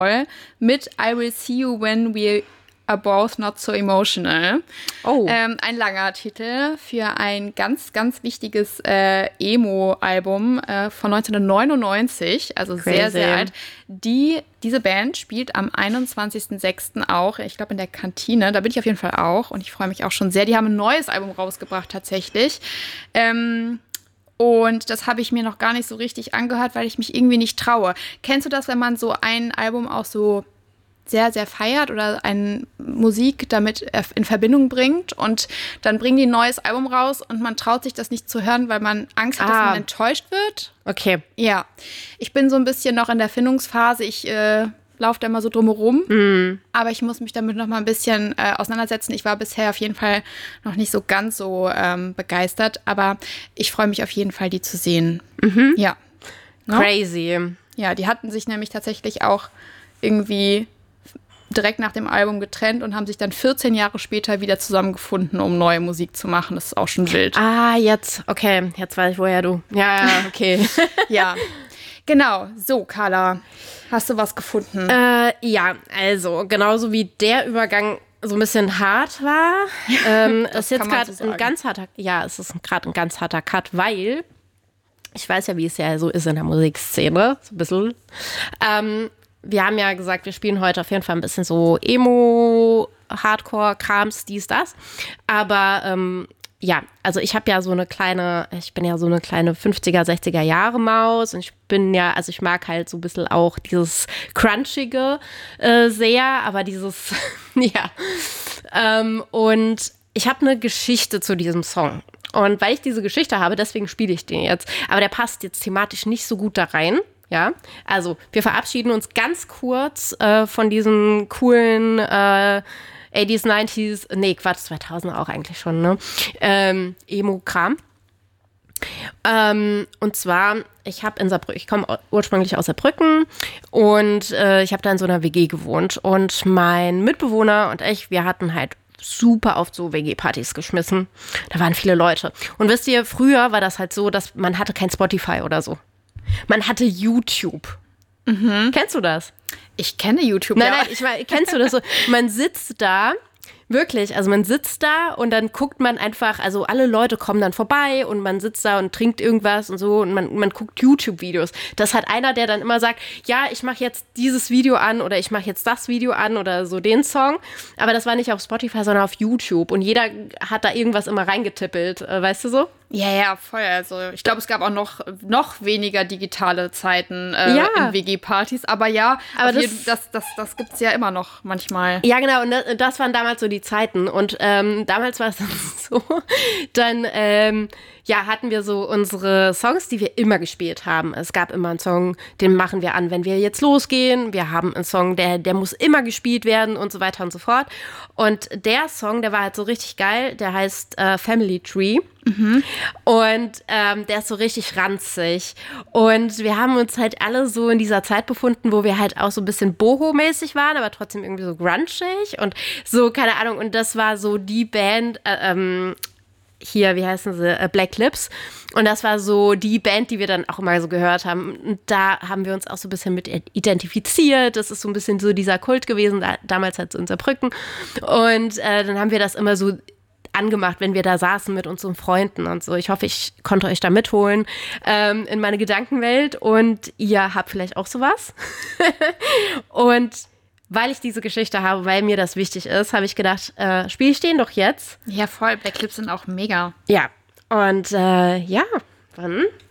mit I Will See You When We Are Both Not So Emotional. Oh. Ein langer Titel für ein ganz, ganz wichtiges Emo-Album von 1999, also Crazy. sehr, sehr alt. Diese Band spielt am 21.06. auch, ich glaube in der Kantine, da bin ich auf jeden Fall auch und ich freue mich auch schon sehr. Die haben ein neues Album rausgebracht tatsächlich. Und das habe ich mir noch gar nicht so richtig angehört, weil ich mich irgendwie nicht traue. Kennst du das, wenn man so ein Album auch so sehr, sehr feiert oder eine Musik damit in Verbindung bringt und dann bringen die ein neues Album raus und man traut sich das nicht zu hören, weil man Angst hat, dass man enttäuscht wird? Okay. Ja, ich bin so ein bisschen noch in der Findungsphase. Ich laufe da immer so drumherum, aber ich muss mich damit noch mal ein bisschen auseinandersetzen. Ich war bisher auf jeden Fall noch nicht so ganz so begeistert, aber ich freue mich auf jeden Fall, die zu sehen. Ja. Crazy. Ja, die hatten sich nämlich tatsächlich auch irgendwie direkt nach dem Album getrennt und haben sich dann 14 Jahre später wieder zusammengefunden, um neue Musik zu machen. Das ist auch schon wild. Jetzt weiß ich, woher du. Ja, okay. Ja, genau. So, Carla, hast du was gefunden? Ja, also genauso wie der Übergang so ein bisschen hart war, ist jetzt gerade ein ganz harter, es ist gerade ein ganz harter Cut, weil ich weiß ja, wie es ja so ist in der Musikszene, so ein bisschen. Wir haben ja gesagt, wir spielen heute auf jeden Fall ein bisschen so Emo, Hardcore-Krams, dies, das. Aber also ich bin ja so eine kleine 50er, 60er Jahre Maus und ich mag halt so ein bisschen auch dieses Crunchige sehr, aber dieses, und ich habe eine Geschichte zu diesem Song. Und weil ich diese Geschichte habe, deswegen spiele ich den jetzt. Aber der passt jetzt thematisch nicht so gut da rein. Ja, also wir verabschieden uns ganz kurz von diesem coolen 80s, 90s, nee, Quatsch, 2000 auch eigentlich schon, ne? Emo-Kram. Und zwar, ich komme ursprünglich aus Saarbrücken und ich habe da in so einer WG gewohnt. Und mein Mitbewohner und ich, wir hatten halt super oft so WG-Partys geschmissen. Da waren viele Leute. Und wisst ihr, früher war das halt so, dass man hatte kein Spotify oder so. Man hatte YouTube. Kennst du das? Ich kenne YouTube. Nein, kennst du das so? Man sitzt da, wirklich, also man sitzt da und dann guckt man einfach, also alle Leute kommen dann vorbei und man sitzt da und trinkt irgendwas und so und man guckt YouTube-Videos. Das hat einer, der dann immer sagt, ja, ich mache jetzt dieses Video an oder ich mache jetzt das Video an oder so den Song. Aber das war nicht auf Spotify, sondern auf YouTube und jeder hat da irgendwas immer reingetippelt, weißt du so? Ja, voll. Also ich glaube, es gab auch noch weniger digitale Zeiten in WG-Partys. Aber das gibt es ja immer noch manchmal. Ja, genau. Und das waren damals so die Zeiten. Und damals war es dann so, dann hatten wir so unsere Songs, die wir immer gespielt haben. Es gab immer einen Song, den machen wir an, wenn wir jetzt losgehen. Wir haben einen Song, der muss immer gespielt werden und so weiter und so fort. Und der Song, der war halt so richtig geil. Der heißt Family Tree. Und der ist so richtig ranzig. Und wir haben uns halt alle so in dieser Zeit befunden, wo wir halt auch so ein bisschen boho-mäßig waren, aber trotzdem irgendwie so grunchig und so, keine Ahnung. Und das war so die Band, hier, wie heißen sie? Black Lips. Und das war so die Band, die wir dann auch immer so gehört haben. Und da haben wir uns auch so ein bisschen mit identifiziert. Das ist so ein bisschen so dieser Kult gewesen, damals halt so in Saarbrücken. Und dann haben wir das immer so angemacht, wenn wir da saßen mit unseren Freunden und so. Ich hoffe, ich konnte euch da mitholen in meine Gedankenwelt und ihr habt vielleicht auch sowas. Und weil ich diese Geschichte habe, weil mir das wichtig ist, habe ich gedacht, spiele ich den doch jetzt. Ja, voll. Black Lips sind auch mega. Ja, und dann